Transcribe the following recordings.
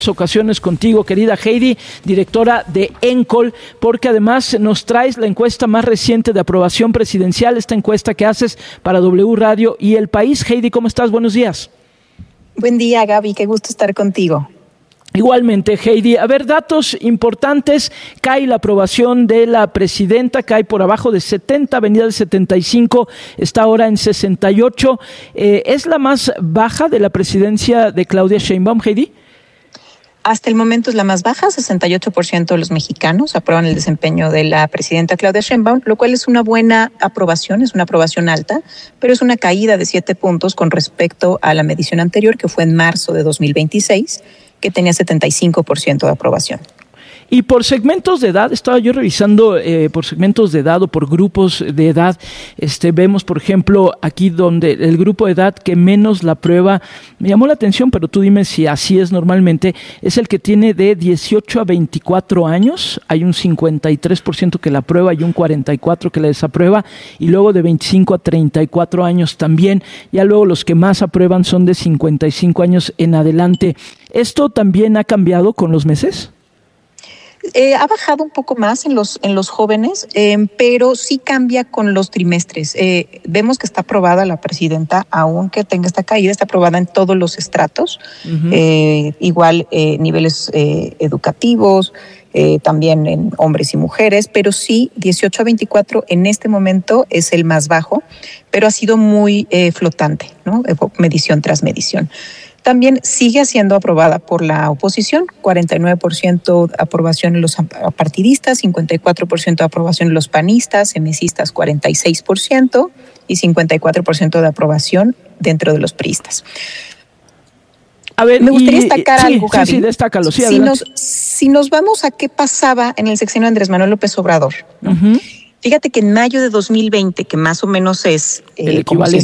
Ocasiones contigo, querida Heidi, directora de ENCOL, porque además nos traes la encuesta más reciente de aprobación presidencial, esta encuesta que haces para W Radio y El País. Heidi, ¿cómo estás? Buenos días. Buen día, Gaby, qué gusto estar contigo. Igualmente, Heidi. A ver, datos importantes. Cae la aprobación de la presidenta, cae por abajo de 70, venía de 75, está ahora en 68. ¿Es la más baja de la presidencia de Claudia Sheinbaum, Heidi? Hasta el momento es la más baja, 68% de los mexicanos aprueban el desempeño de la presidenta Claudia Sheinbaum, lo cual es una buena aprobación, es una aprobación alta, pero es una caída de 7 puntos con respecto a la medición anterior, que fue en marzo de 2026, que tenía 75% de aprobación. Y por segmentos de edad, estaba yo revisando por segmentos de edad o por grupos de edad, vemos por ejemplo aquí donde el grupo de edad que menos la aprueba, me llamó la atención, pero tú dime si así es normalmente, es el que tiene de 18 a 24 años, hay un 53% que la aprueba y un 44% que la desaprueba, y luego de 25 a 34 años también, ya luego los que más aprueban son de 55 años en adelante. ¿Esto también ha cambiado con los meses? Ha bajado un poco más en los jóvenes, pero sí cambia con los trimestres. Vemos que está aprobada la presidenta, aunque tenga esta caída, está aprobada en todos los estratos, igual niveles educativos, también en hombres y mujeres, pero sí 18 a 24 en este momento es el más bajo, pero ha sido muy flotante, ¿no? Medición tras medición. También sigue siendo aprobada por la oposición, 49% de aprobación en los partidistas, 54% de aprobación en los panistas, emesistas 46% y 54% de aprobación dentro de los priistas. A ver, me gustaría destacar algo, Gaby. Sí, destácalo. Sí, si nos vamos a qué pasaba en el sexenio de Andrés Manuel López Obrador, ¿no? Fíjate que en mayo de 2020, que más o menos es el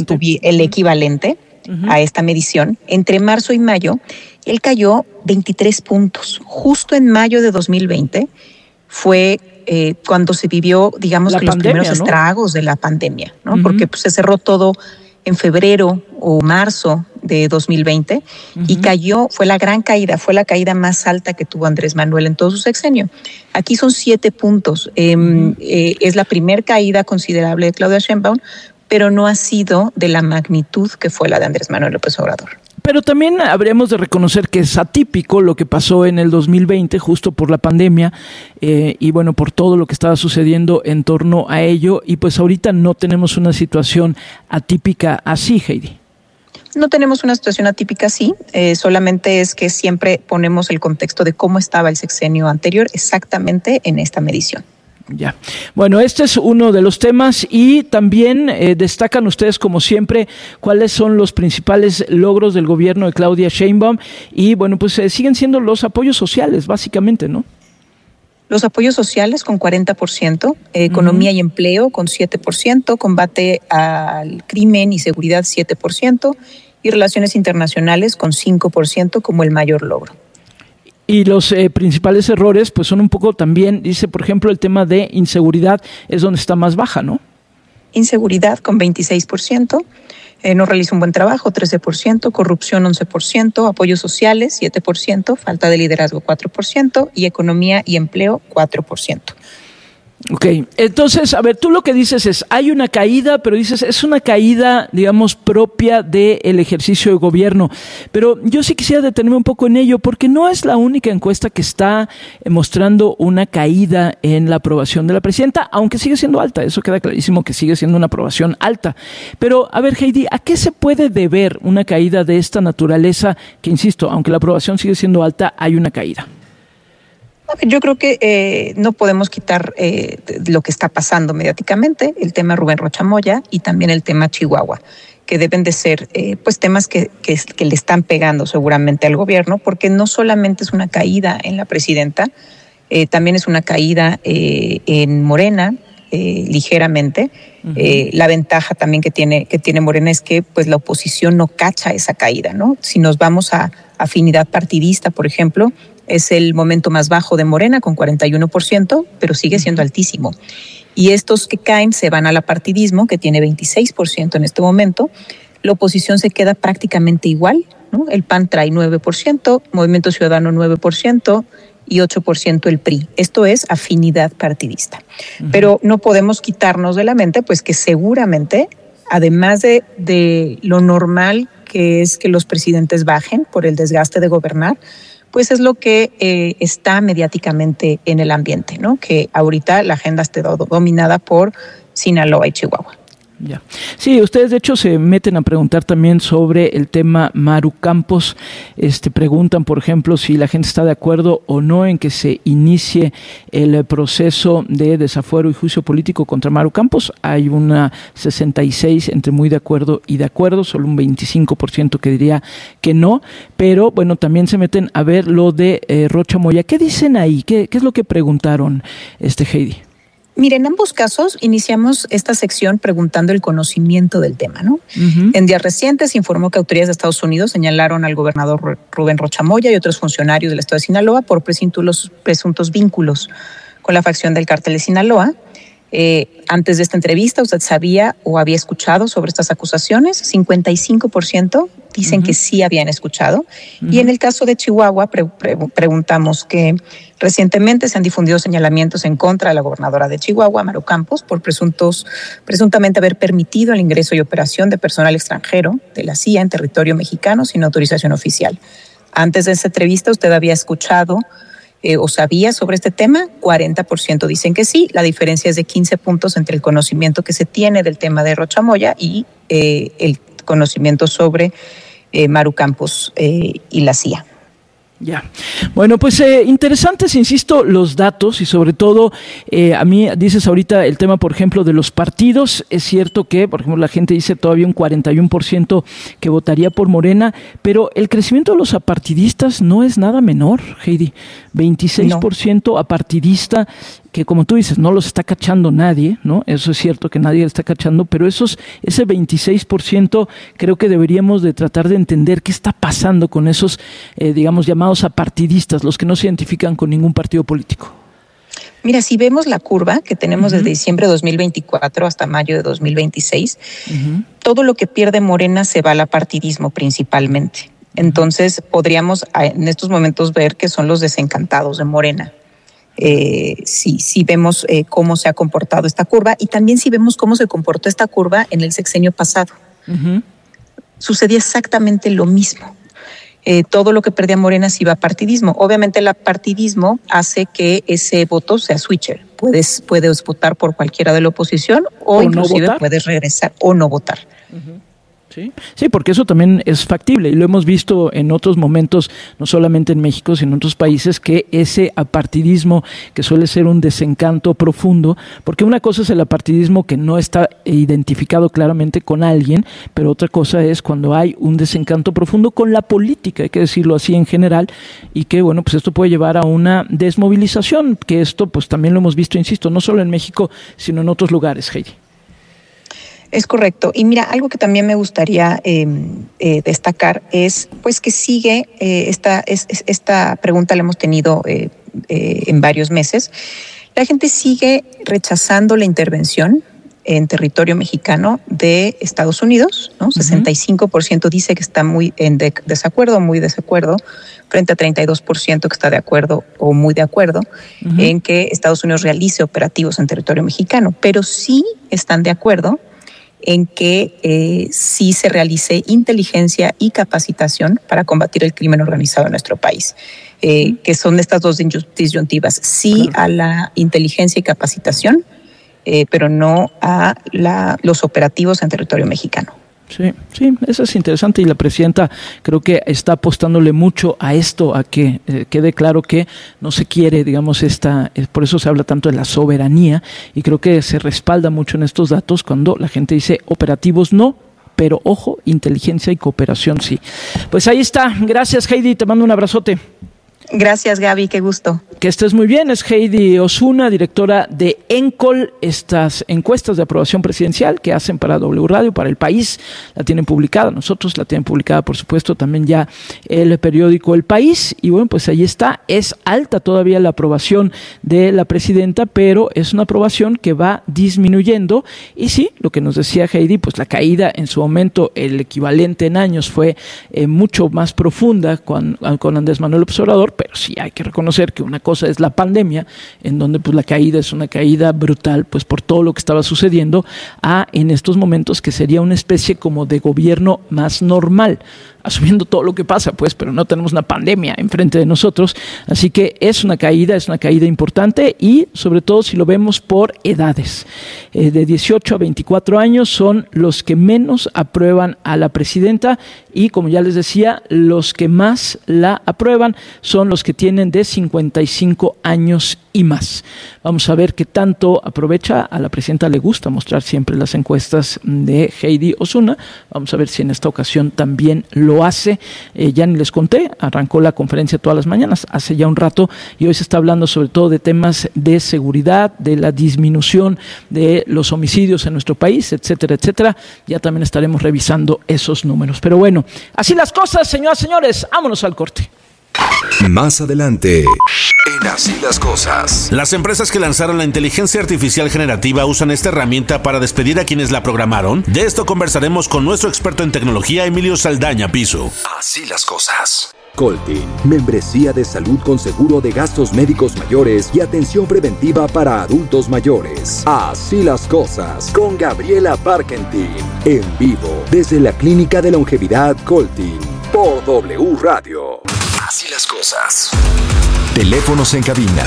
equivalente a esta medición, entre marzo y mayo, él cayó 23 puntos. Justo en mayo de 2020 fue cuando se vivió, digamos, que los primeros estragos de la pandemia, ¿no? Porque pues, se cerró todo en febrero o marzo de 2020 y cayó, fue la gran caída, fue la caída más alta que tuvo Andrés Manuel en todo su sexenio. Aquí son 7 puntos. Es la primera caída considerable de Claudia Sheinbaum, pero no ha sido de la magnitud que fue la de Andrés Manuel López Obrador. Pero también habríamos de reconocer que es atípico lo que pasó en el 2020, justo por la pandemia, y bueno, por todo lo que estaba sucediendo en torno a ello, y pues ahorita no tenemos una situación atípica así, Heidi. No tenemos una situación atípica así, solamente es que siempre ponemos el contexto de cómo estaba el sexenio anterior exactamente en esta medición. Ya. Bueno, este es uno de los temas y también destacan ustedes, como siempre, cuáles son los principales logros del gobierno de Claudia Sheinbaum y, bueno, pues siguen siendo los apoyos sociales, básicamente, ¿no? Los apoyos sociales con 40%, economía y empleo con 7%, combate al crimen y seguridad 7% y relaciones internacionales con 5% como el mayor logro. Y los principales errores pues son un poco también, dice por ejemplo el tema de inseguridad es donde está más baja, ¿no? Inseguridad con 26%, no realiza un buen trabajo 13%, corrupción 11%, apoyos sociales 7%, falta de liderazgo 4% y economía y empleo 4%. Ok, entonces, a ver, tú lo que dices es, hay una caída, pero dices, es una caída, digamos, propia del ejercicio de gobierno, pero yo sí quisiera detenerme un poco en ello, porque no es la única encuesta que está mostrando una caída en la aprobación de la presidenta, aunque sigue siendo alta, eso queda clarísimo que sigue siendo una aprobación alta, pero, a ver, Heidi, ¿a qué se puede deber una caída de esta naturaleza, que insisto, aunque la aprobación sigue siendo alta, hay una caída? Yo creo que no podemos quitar lo que está pasando mediáticamente, el tema Rubén Rocha Moya y también el tema Chihuahua, que deben de ser pues temas que le están pegando seguramente al gobierno, porque no solamente es una caída en la presidenta, también es una caída en Morena, ligeramente. La ventaja también que tiene Morena es que pues la oposición no cacha esa caída, ¿no? Si nos vamos a afinidad partidista, por ejemplo, es el momento más bajo de Morena con 41%, pero sigue siendo altísimo. Y estos que caen se van al apartidismo, que tiene 26% en este momento. La oposición se queda prácticamente igual ¿no? El PAN trae 9%, Movimiento Ciudadano 9%, y 8% el PRI. Esto es afinidad partidista. Pero no podemos quitarnos de la mente pues que seguramente, además de lo normal que es que los presidentes bajen por el desgaste de gobernar, pues es lo que está mediáticamente en el ambiente, ¿no? Que ahorita la agenda está dominada por Sinaloa y Chihuahua. Ya. Sí, ustedes de hecho se meten a preguntar también sobre el tema Maru Campos. Preguntan, por ejemplo, si la gente está de acuerdo o no en que se inicie el proceso de desafuero y juicio político contra Maru Campos. Hay una 66 entre muy de acuerdo y de acuerdo, solo un 25% que diría que no, pero bueno, también se meten a ver lo de Rocha Moya. ¿Qué dicen ahí? ¿Qué es lo que preguntaron, Heidi? Mire, en ambos casos iniciamos esta sección preguntando el conocimiento del tema, ¿no? En días recientes se informó que autoridades de Estados Unidos señalaron al gobernador Rubén Rocha Moya y otros funcionarios del estado de Sinaloa por presuntos vínculos con la facción del cártel de Sinaloa. Antes de esta entrevista, ¿usted sabía o había escuchado sobre estas acusaciones? 55% dicen que sí habían escuchado. Y en el caso de Chihuahua, preguntamos que recientemente se han difundido señalamientos en contra de la gobernadora de Chihuahua, Maru Campos, por presuntamente haber permitido el ingreso y operación de personal extranjero de la CIA en territorio mexicano sin autorización oficial. Antes de esta entrevista, ¿usted había escuchado o sabía sobre este tema? 40% dicen que sí. La diferencia es de 15 puntos entre el conocimiento que se tiene del tema de Rocha Moya y el conocimiento sobre Maru Campos y la CIA. Ya. Bueno, pues interesantes, insisto, los datos y sobre todo, a mí dices ahorita el tema, por ejemplo, de los partidos. Es cierto que, por ejemplo, la gente dice todavía un 41% que votaría por Morena, pero el crecimiento de los apartidistas no es nada menor, Heidi. 26% no. Apartidista, que como tú dices, no los está cachando nadie, ¿no? Eso es cierto que nadie está cachando, pero ese 26% creo que deberíamos de tratar de entender qué está pasando con esos, digamos, llamados apartidistas, los que no se identifican con ningún partido político. Mira, si vemos la curva que tenemos desde diciembre de 2024 hasta mayo de 2026, todo lo que pierde Morena se va al apartidismo principalmente. Entonces podríamos en estos momentos ver que son los desencantados de Morena. Si vemos cómo se ha comportado esta curva y también si vemos cómo se comportó esta curva en el sexenio pasado. Sucedía exactamente lo mismo. Todo lo que perdía Morena se iba a partidismo. Obviamente el apartidismo hace que ese voto sea switcher. Puedes votar por cualquiera de la oposición o inclusive no puedes regresar o no votar. Sí, porque eso también es factible y lo hemos visto en otros momentos, no solamente en México, sino en otros países, que ese apartidismo que suele ser un desencanto profundo, porque una cosa es el apartidismo que no está identificado claramente con alguien, pero otra cosa es cuando hay un desencanto profundo con la política, hay que decirlo así en general, y que bueno, pues esto puede llevar a una desmovilización, que esto pues también lo hemos visto, insisto, no solo en México, sino en otros lugares, Heidi. Es correcto. Y mira, algo que también me gustaría destacar es pues que sigue, esta pregunta la hemos tenido en varios meses, la gente sigue rechazando la intervención en territorio mexicano de Estados Unidos, ¿no? 65% dice que está muy en desacuerdo, muy desacuerdo, frente a 32% que está de acuerdo o muy de acuerdo en que Estados Unidos realice operativos en territorio mexicano, pero sí están de acuerdo en que sí se realice inteligencia y capacitación para combatir el crimen organizado en nuestro país, que son estas dos disyuntivas, sí a la inteligencia y capacitación, pero no a los operativos en territorio mexicano. Sí, eso es interesante y la presidenta creo que está apostándole mucho a esto, a que quede claro que no se quiere, digamos, por eso se habla tanto de la soberanía y creo que se respalda mucho en estos datos cuando la gente dice operativos no, pero ojo, inteligencia y cooperación sí. Pues ahí está, gracias Heidi, te mando un abrazote. Gracias, Gaby, qué gusto. Que estés muy bien. Es Heidi Osuna, directora de ENCOL, estas encuestas de aprobación presidencial que hacen para W Radio, para El País. La tienen publicada, nosotros la tienen publicada, por supuesto, también ya el periódico El País. Y bueno, pues ahí está. Es alta todavía la aprobación de la presidenta, pero es una aprobación que va disminuyendo. Y sí, lo que nos decía Heidi, pues la caída en su momento, el equivalente en años, fue mucho más profunda con Andrés Manuel López Obrador, pero sí hay que reconocer que una cosa es la pandemia, en donde pues la caída es una caída brutal, pues por todo lo que estaba sucediendo, en estos momentos que sería una especie como de gobierno más normal, asumiendo todo lo que pasa, pues, pero no tenemos una pandemia enfrente de nosotros, así que es una caída importante, y sobre todo si lo vemos por edades. De 18 a 24 años son los que menos aprueban a la presidenta, y como ya les decía, los que más la aprueban son los que tienen de 55 años y más. Vamos a ver qué tanto aprovecha. A la presidenta le gusta mostrar siempre las encuestas de Heidi Osuna. Vamos a ver si en esta ocasión también lo hace. Ya ni les conté, arrancó la conferencia todas las mañanas, hace ya un rato, y hoy se está hablando sobre todo de temas de seguridad, de la disminución de los homicidios en nuestro país, etcétera, etcétera. Ya también estaremos revisando esos números. Pero bueno, así las cosas, señoras y señores, vámonos al corte. Más adelante, en Así las Cosas. Las empresas que lanzaron la inteligencia artificial generativa usan esta herramienta para despedir a quienes la programaron. De esto conversaremos con nuestro experto en tecnología, Emilio Saldaña Piso. Así las Cosas. Coltin, membresía de salud con seguro de gastos médicos mayores y atención preventiva para adultos mayores. Así las Cosas, con Gabriela Parkentin, en vivo, desde la Clínica de Longevidad Coltin, por W Radio. Así las Cosas. Teléfonos en cabina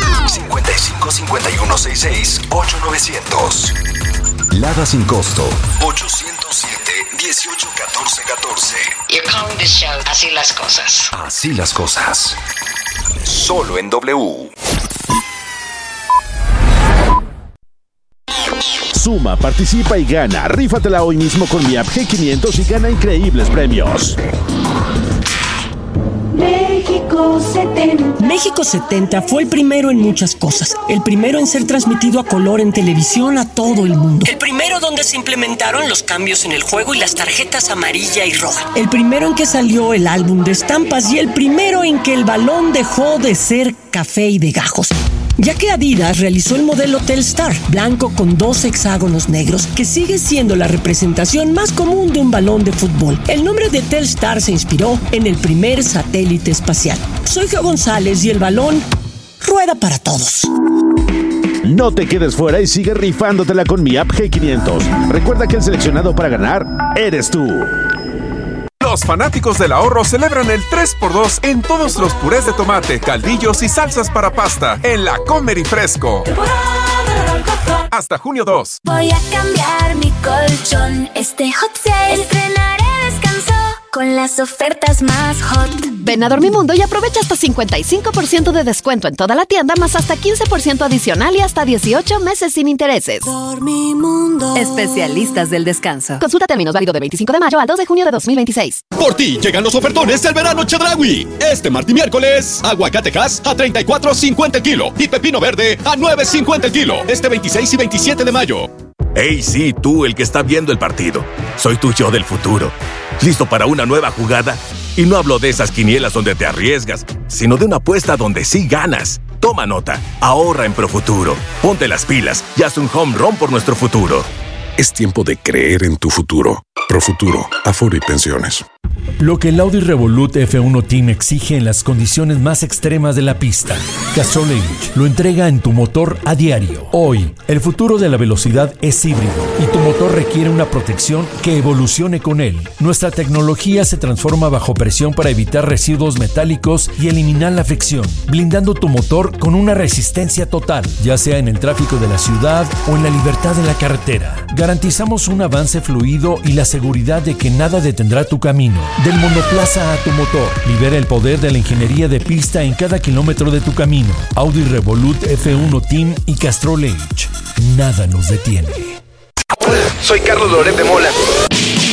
55 51 66 8900. Lada sin costo 807 18 14 14. You're calling this show Así las Cosas. Así las Cosas. Solo en W. Suma, participa y gana. Rífatela hoy mismo con mi app G500 y gana increíbles premios. México 70 fue el primero en muchas cosas. El primero en ser transmitido a color en televisión a todo el mundo. El primero donde se implementaron los cambios en el juego y las tarjetas amarilla y roja. El primero en que salió el álbum de estampas y el primero en que el balón dejó de ser café y de gajos. Ya que Adidas realizó el modelo Telstar, blanco con 2 hexágonos negros, que sigue siendo la representación más común de un balón de fútbol. El nombre de Telstar se inspiró en el primer satélite espacial. Soy Geo González y el balón rueda para todos. No te quedes fuera y sigue rifándotela con mi app G500. Recuerda que el seleccionado para ganar eres tú. Los fanáticos del ahorro celebran el 3x2 en todos los purés de tomate, caldillos y salsas para pasta en la Comer y Fresco. Hasta junio 2. Voy a cambiar mi colchón. Este hot sale estrenaré descanso con las ofertas más hot. Ven a Dormimundo y aprovecha hasta 55% de descuento en toda la tienda, más hasta 15% adicional y hasta 18 meses sin intereses. Dormimundo. Especialistas del descanso. Consulta términos, válido de 25 de mayo al 2 de junio de 2026. Por ti llegan los ofertones del verano Chedraui. Este martes y miércoles, aguacatejas a $34.50 el kilo y pepino verde a $9.50 el kilo. Este 26 y 27 de mayo. Hey, sí, tú, el que está viendo el partido. Soy tu yo del futuro. ¿Listo para una nueva jugada? Y no hablo de esas quinielas donde te arriesgas, sino de una apuesta donde sí ganas. Toma nota, ahorra en Profuturo. Ponte las pilas y haz un home run por nuestro futuro. Es tiempo de creer en tu futuro. Profuturo, Afore y Pensiones. Lo que el Audi Revolut F1 Team exige en las condiciones más extremas de la pista, Castrol Edge lo entrega en tu motor a diario. Hoy, el futuro de la velocidad es híbrido y tu motor requiere una protección que evolucione con él. Nuestra tecnología se transforma bajo presión para evitar residuos metálicos y eliminar la fricción, blindando tu motor con una resistencia total, ya sea en el tráfico de la ciudad o en la libertad de la carretera. Garantizamos un avance fluido y la seguridad de que nada detendrá tu camino. Del monoplaza a tu motor. Libera el poder de la ingeniería de pista en cada kilómetro de tu camino. Audi Revolut F1 Team y Castrol Edge. Nada nos detiene. Hola, soy Carlos Loret de Mola.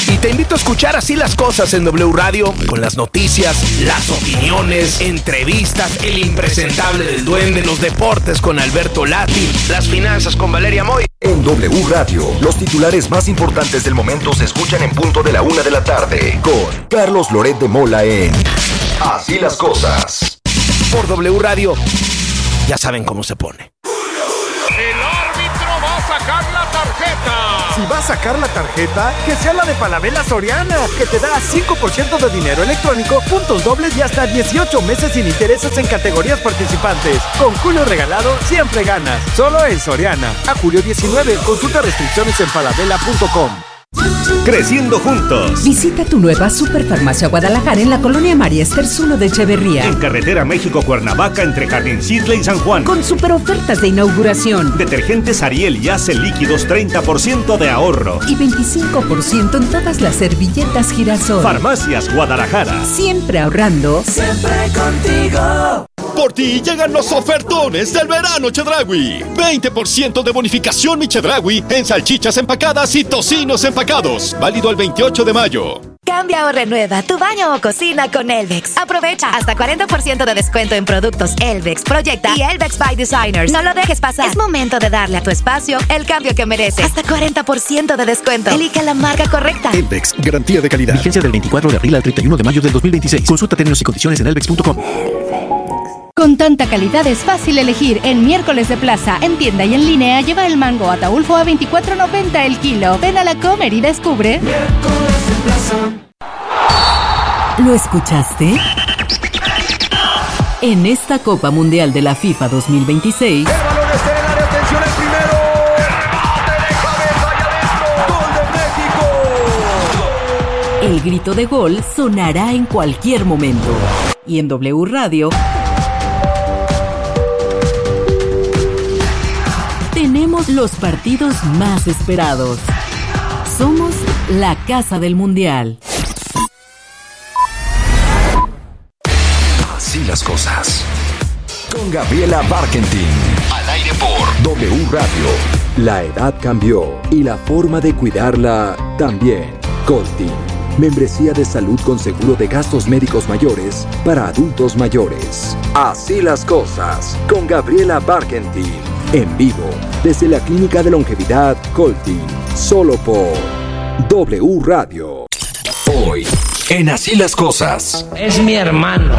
Y te invito a escuchar Así las Cosas en W Radio, con las noticias, las opiniones, entrevistas, el impresentable del duende, los deportes con Alberto Lati, las finanzas con Valeria Moy. En W Radio, los titulares más importantes del momento se escuchan en punto de la 1 de la tarde, con Carlos Loret de Mola en Así las Cosas. Por W Radio, ya saben cómo se pone. El árbitro va a sacar la tarjeta. Si va a sacar la tarjeta, que sea la de Falabella Soriana, que te da 5% de dinero electrónico, puntos dobles y hasta 18 meses sin intereses en categorías participantes. Con Julio Regalado, siempre ganas. Solo en Soriana. A julio 19, consulta restricciones en falabella.com. Creciendo juntos. Visita tu nueva Superfarmacia Guadalajara en la colonia María Esther Zulo de Echeverría. En carretera México-Cuernavaca entre Jardín-Cisle y San Juan. Con super ofertas de inauguración. Detergentes Ariel y Ace líquidos 30% de ahorro. Y 25% en todas las servilletas Girasol. Farmacias Guadalajara. Siempre ahorrando. Siempre contigo. Por ti llegan los ofertones del verano Chedraui. 20% de bonificación mi Chedraui en salchichas empacadas y tocinos empacados. Válido el 28 de mayo. Cambia o renueva tu baño o cocina con Elvex. Aprovecha hasta 40% de descuento en productos Elvex, Proyecta y Elvex by Designers. No lo dejes pasar. Es momento de darle a tu espacio el cambio que merece. Hasta 40% de descuento. Elige la marca correcta. Elvex, garantía de calidad. Vigencia del 24 de abril al 31 de mayo del 2026. Consulta términos y condiciones en elvex.com. Con tanta calidad es fácil elegir. En Miércoles de Plaza, en tienda y en línea, lleva el mango Ataulfo a $24.90 el kilo. Ven a la Comer y descubre. Miércoles de Plaza. ¿Lo escuchaste? En esta Copa Mundial de la FIFA 2026... El balón está en el área, atención al primero. ¡Remate de cabeza y adentro! ¡Gol de México! El grito de gol sonará en cualquier momento. Y en W Radio... tenemos los partidos más esperados. Somos la Casa del Mundial. Así las Cosas. Con Gabriela Barkentin. Al aire por W Radio. La edad cambió y la forma de cuidarla también. Coltin. Membresía de salud con seguro de gastos médicos mayores para adultos mayores. Así las Cosas. Con Gabriela Barkentin. En vivo, desde la Clínica de Longevidad Coltin, solo por W Radio. Hoy, en Así las Cosas. Es mi hermano.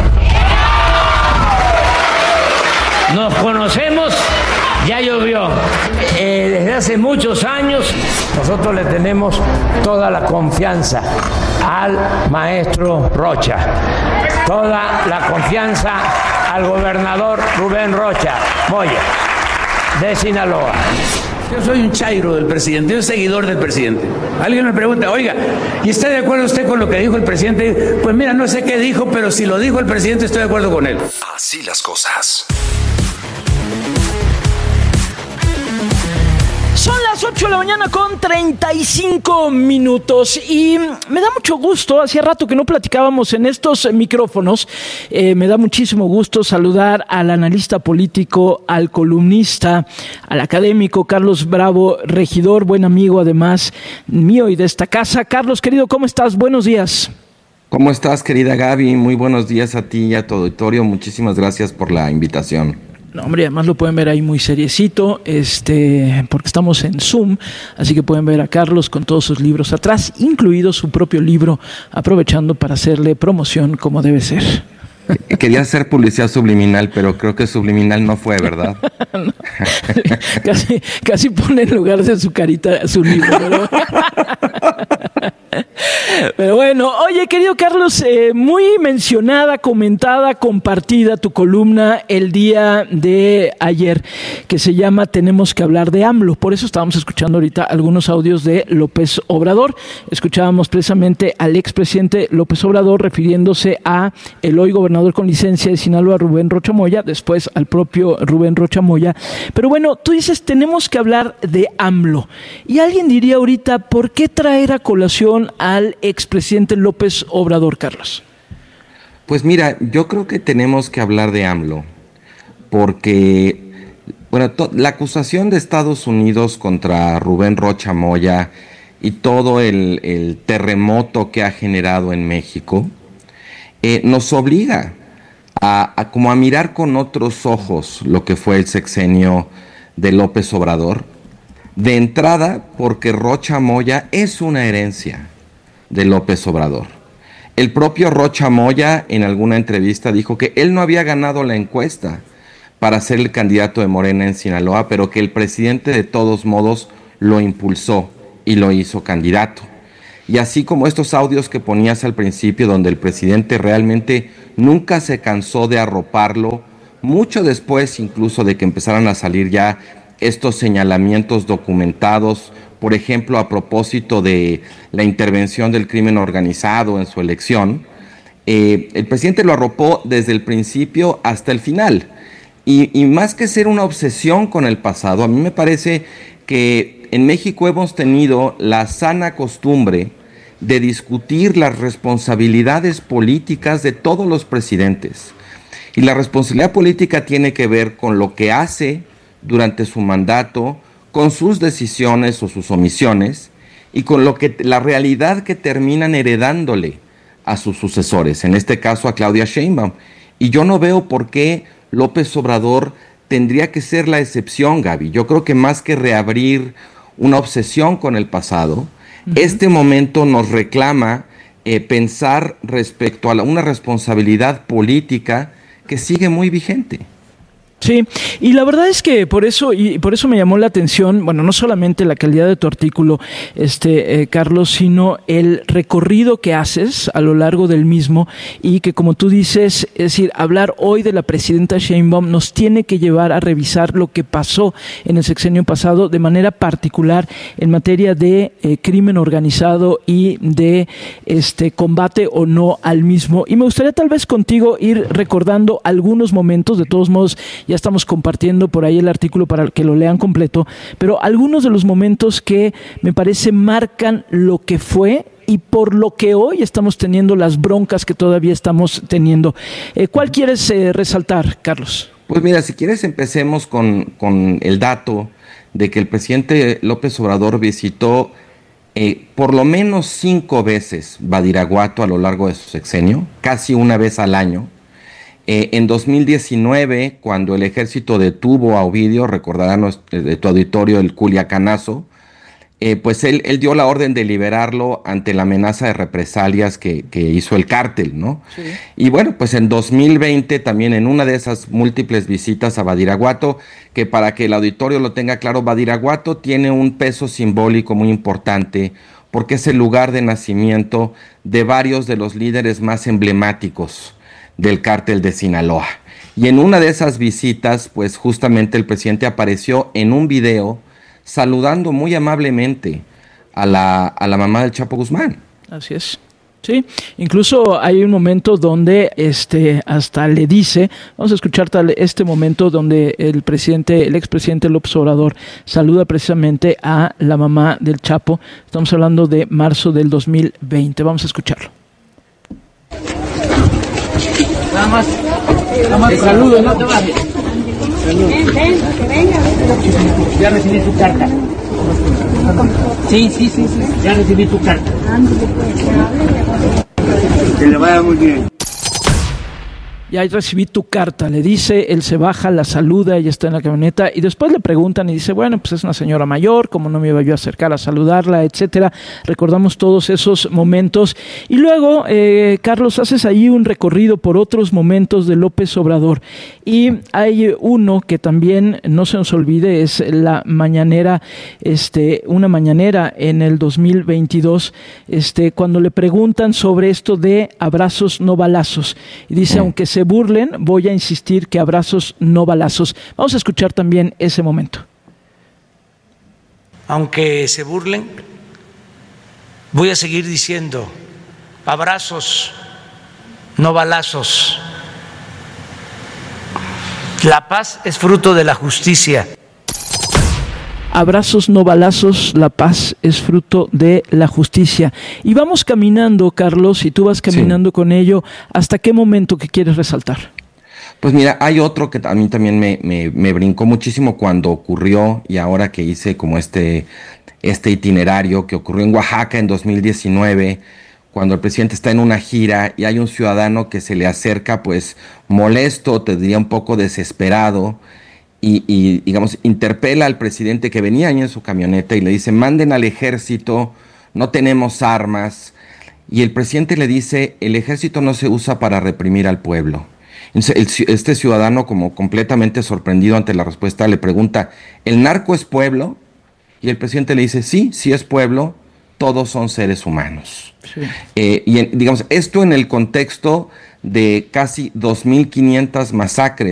Nos conocemos, ya llovió. Desde hace muchos años, nosotros le tenemos toda la confianza al maestro Rocha. Toda la confianza al gobernador Rubén Rocha Moya, de Sinaloa. Yo soy un chairo del presidente, un seguidor del presidente. Alguien me pregunta, oiga, ¿y está de acuerdo usted con lo que dijo el presidente? Pues mira, no sé qué dijo, pero si lo dijo el presidente estoy de acuerdo con él. Así las cosas. Son las 8 de la mañana con 35 minutos y me da mucho gusto, hacía rato que no platicábamos en estos micrófonos, me da muchísimo gusto saludar al analista político, al columnista, al académico Carlos Bravo, regidor, buen amigo además mío y de esta casa. Carlos, querido, ¿cómo estás? Buenos días. ¿Cómo estás, querida Gaby? Muy buenos días a ti y a tu auditorio. Muchísimas gracias por la invitación. No, hombre, además lo pueden ver ahí muy seriecito, porque estamos en Zoom, así que pueden ver a Carlos con todos sus libros atrás, incluido su propio libro, aprovechando para hacerle promoción como debe ser. Quería hacer publicidad subliminal, pero creo que subliminal no fue, ¿verdad? No, casi pone en lugar de su carita su libro, ¿verdad? Pero bueno, oye, querido Carlos, muy mencionada, comentada, compartida tu columna el día de ayer, que se llama Tenemos que hablar de AMLO. Por eso estábamos escuchando ahorita algunos audios de López Obrador. Escuchábamos precisamente al expresidente López Obrador refiriéndose a el hoy gobernador con licencia de Sinaloa, Rubén Rocha Moya, después al propio Rubén Rocha Moya. Pero bueno, tú dices, tenemos que hablar de AMLO. Y alguien diría ahorita, ¿por qué traer a colación al expresidente López Obrador, Carlos? Pues mira, yo creo que tenemos que hablar de AMLO, porque, bueno, la acusación de Estados Unidos contra Rubén Rocha Moya y todo el terremoto que ha generado en México, nos obliga a como a mirar con otros ojos lo que fue el sexenio de López Obrador. De entrada, porque Rocha Moya es una herencia de López Obrador. El propio Rocha Moya en alguna entrevista dijo que él no había ganado la encuesta para ser el candidato de Morena en Sinaloa, pero que el presidente de todos modos lo impulsó y lo hizo candidato. Y así como estos audios que ponías al principio, donde el presidente realmente nunca se cansó de arroparlo, mucho después incluso de que empezaran a salir ya estos señalamientos documentados, por ejemplo, a propósito de la intervención del crimen organizado en su elección, el presidente lo arropó desde el principio hasta el final. Y más que ser una obsesión con el pasado, a mí me parece que en México hemos tenido la sana costumbre de discutir las responsabilidades políticas de todos los presidentes. Y la responsabilidad política tiene que ver con lo que hace durante su mandato, con sus decisiones o sus omisiones, y con lo que la realidad que terminan heredándole a sus sucesores, en este caso a Claudia Sheinbaum. Y yo no veo por qué López Obrador tendría que ser la excepción, Gaby. Yo creo que más que reabrir una obsesión con el pasado, este momento nos reclama pensar respecto a una responsabilidad política que sigue muy vigente. Sí, y la verdad es que por eso me llamó la atención, bueno, no solamente la calidad de tu artículo, Carlos, sino el recorrido que haces a lo largo del mismo, y que, como tú dices, es decir, hablar hoy de la presidenta Sheinbaum nos tiene que llevar a revisar lo que pasó en el sexenio pasado, de manera particular en materia de crimen organizado y de combate o no al mismo. Y me gustaría tal vez contigo ir recordando algunos momentos. De todos modos, ya estamos compartiendo por ahí el artículo para que lo lean completo, pero algunos de los momentos que me parece marcan lo que fue y por lo que hoy estamos teniendo las broncas que todavía estamos teniendo. ¿Cuál quieres resaltar, Carlos? Pues mira, si quieres empecemos con el dato de que el presidente López Obrador visitó por lo menos 5 veces Badiraguato a lo largo de su sexenio, casi una vez al año. En 2019, cuando el ejército detuvo a Ovidio, recordarán de tu auditorio el Culiacanazo, pues él dio la orden de liberarlo ante la amenaza de represalias que hizo el cártel, ¿no? Sí. Y bueno, pues en 2020 también, en una de esas múltiples visitas a Badiraguato, que para que el auditorio lo tenga claro, Badiraguato tiene un peso simbólico muy importante porque es el lugar de nacimiento de varios de los líderes más emblemáticos del cártel de Sinaloa. Y en una de esas visitas, pues justamente el presidente apareció en un video saludando muy amablemente a la mamá del Chapo Guzmán. Así es. Sí, incluso hay un momento donde hasta le dice, vamos a escuchar este momento donde el expresidente López Obrador saluda precisamente a la mamá del Chapo. Estamos hablando de marzo del 2020. Vamos a escucharlo. Nada más te saludo, no te bajes. Ven, que venga. Ya recibí tu carta. Sí, ya recibí tu carta. Que le vaya muy bien. Ya recibí tu carta, le dice, él se baja, la saluda, ella está en la camioneta, y después le preguntan y dice, bueno, pues es una señora mayor, ¿cómo no me iba yo a acercar a saludarla, etcétera? Recordamos todos esos momentos. Y luego, Carlos, haces ahí un recorrido por otros momentos de López Obrador, y hay uno que también no se nos olvide, es la mañanera, una mañanera en el 2022, cuando le preguntan sobre esto de abrazos no balazos, y dice, aunque se burlen, voy a insistir que abrazos no balazos. Vamos a escuchar también ese momento. Aunque se burlen, voy a seguir diciendo abrazos no balazos. La paz es fruto de la justicia. Abrazos no balazos, la paz es fruto de la justicia. Y vamos caminando, Carlos, y tú vas caminando con ello. ¿Hasta qué momento que quieres resaltar? Pues mira, hay otro que a mí también me brincó muchísimo cuando ocurrió, y ahora que hice como este itinerario que ocurrió en Oaxaca en 2019, cuando el presidente está en una gira y hay un ciudadano que se le acerca pues molesto, te diría un poco desesperado, y digamos, interpela al presidente que venía ahí en su camioneta y le dice, manden al ejército, no tenemos armas. Y el presidente le dice, el ejército no se usa para reprimir al pueblo. Entonces, este ciudadano, como completamente sorprendido ante la respuesta, le pregunta, ¿el narco es pueblo? Y el presidente le dice, sí, sí es pueblo, todos son seres humanos. Sí. Digamos, esto en el contexto de casi 2.500 masacres